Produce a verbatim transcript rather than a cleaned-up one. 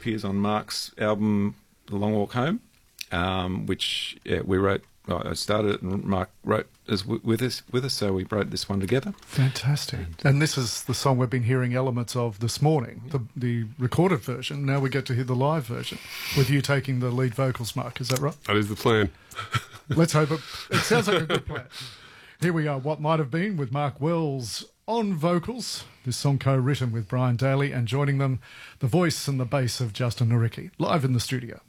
appears on Mark's album, The Long Walk Home, um, which yeah, we wrote. Well, I started it, and Mark wrote as w- with us. With us, so we wrote this one together. Fantastic! And this is the song we've been hearing elements of this morning, the the recorded version. Now we get to hear the live version with you taking the lead vocals, Mark. Is that right? That is the plan. Let's hope it. It sounds like a good plan. Here we are. What might have been with Mark Wells on vocals. This song co-written with Brian Daly, and joining them, the voice and the bass of Justin Noricki, live in the studio.